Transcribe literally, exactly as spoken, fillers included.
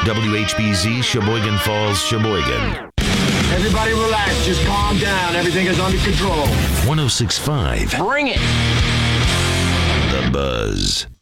W H B Z, Sheboygan Falls, Sheboygan. Everybody relax. Just calm down. Everything is under control. one oh six point five. Bring it. The Buzz.